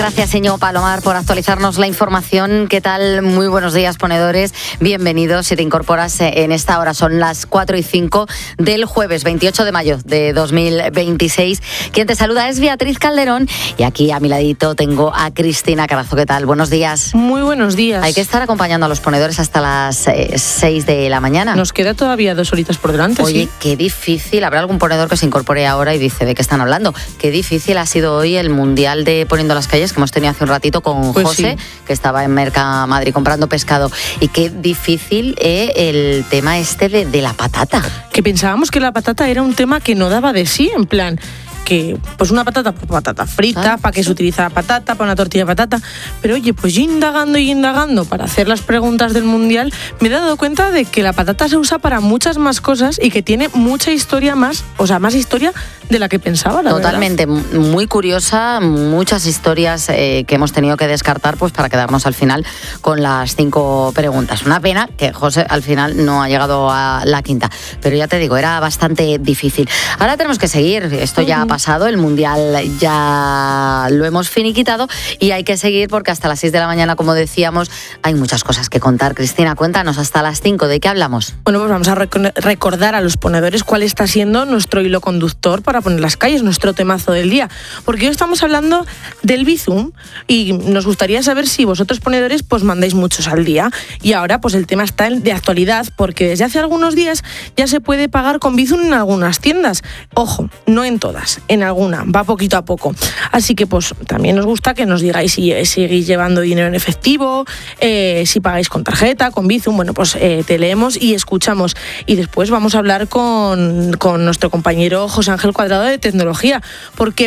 Gracias, Íñigo Palomar, por actualizarnos la información. ¿Qué tal? Muy buenos días, ponedores. Bienvenidos si te incorporas en esta hora. Son las 4:05 del jueves 28 de mayo de 2026. Quien te saluda es Beatriz Calderón y aquí a mi ladito tengo a Cristina Carazo. ¿Qué tal? Buenos días. Muy buenos días. Hay que estar acompañando a los ponedores hasta las 6 de la mañana. Nos queda todavía 2 horitas por delante. Oye, sí. Qué difícil. Habrá algún ponedor que se incorpore ahora y dice ¿de qué están hablando? Qué difícil ha sido hoy el Mundial de Poniendo las Calles que hemos tenido hace un ratito con Pues José, sí, que estaba en Mercamadrid comprando pescado. Y qué difícil el tema de la patata. Que pensábamos que la patata era un tema que no daba de sí, en plan... que pues una patata frita, para que se utiliza la patata, para una tortilla de patata. Pero oye, pues yo indagando para hacer las preguntas del Mundial, me he dado cuenta de que la patata se usa para muchas más cosas y que tiene mucha historia más, o sea, más historia de la que pensaba, la Totalmente, verdad. Muy curiosa, muchas historias que hemos tenido que descartar pues para quedarnos al final con las 5 preguntas. Una pena que José al final no ha llegado a la quinta, pero ya te digo, era bastante difícil. Ahora tenemos que seguir, esto ya ha pasado, el Mundial ya lo hemos finiquitado y hay que seguir porque hasta las 6 de la mañana, como decíamos, hay muchas cosas que contar. Cristina, cuéntanos hasta las 5, ¿de qué hablamos? Bueno, pues vamos a recordar a los ponedores cuál está siendo nuestro hilo conductor para poner las calles, nuestro temazo del día, porque hoy estamos hablando del Bizum y nos gustaría saber si vosotros ponedores pues mandáis muchos al día, y ahora pues el tema está de actualidad porque desde hace algunos días ya se puede pagar con Bizum en algunas tiendas, ojo, no en todas, en alguna, va poquito a poco, así que pues también nos gusta que nos digáis si seguís llevando dinero en efectivo, si pagáis con tarjeta, con Bizum. Bueno, pues te leemos y escuchamos, y después vamos a hablar con nuestro compañero José Ángel Cuadrado de tecnología, porque